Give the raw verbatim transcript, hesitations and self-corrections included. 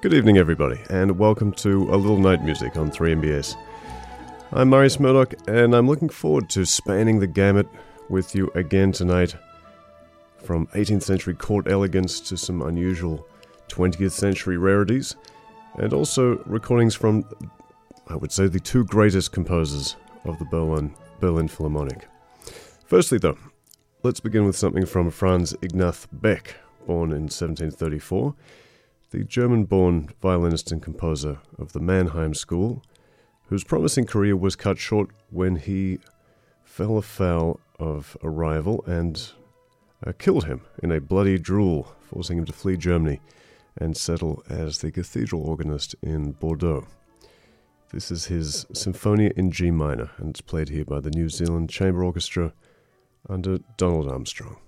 Good evening, everybody, and welcome to A Little Night Music on three M B S. I'm Marius Murdoch, and I'm looking forward to spanning the gamut with you again tonight, from eighteenth century court elegance to some unusual twentieth century rarities, and also recordings from, I would say, the two greatest composers of the Berlin, Berlin Philharmonic. Firstly, though, let's begin with something from Franz Ignaz Beck, born in seventeen thirty-four, the German-born violinist and composer of the Mannheim School, whose promising career was cut short when he fell afoul of a rival and uh, killed him in a bloody duel, forcing him to flee Germany and settle as the cathedral organist in Bordeaux. This is his Symphonia in G minor, and it's played here by the New Zealand Chamber Orchestra under Donald Armstrong.